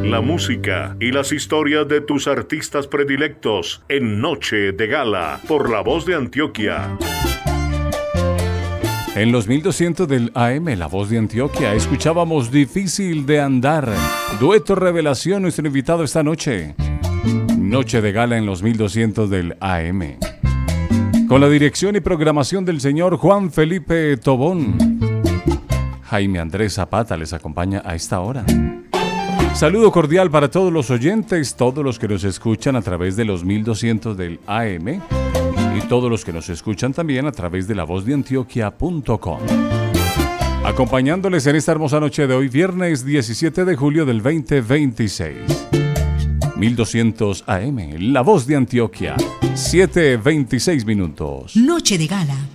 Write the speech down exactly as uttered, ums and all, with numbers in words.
la música y las historias de tus artistas predilectos en Noche de Gala por La Voz de Antioquia. En los mil doscientos del A M, La Voz de Antioquia, escuchábamos Difícil de Andar. Dueto Revelación, nuestro invitado esta noche. Noche de Gala en los mil doscientos del A M. Con la dirección y programación del señor Juan Felipe Tobón. Jaime Andrés Zapata les acompaña a esta hora. Saludo cordial para todos los oyentes, todos los que nos escuchan a través de los mil doscientos del A M. Y todos los que nos escuchan también a través de la voz de antioquia punto com. Acompañándoles en esta hermosa noche de hoy, viernes diecisiete de julio del veinte veintiséis. mil doscientos A M, La Voz de Antioquia, siete veintiséis minutos. Noche de Gala.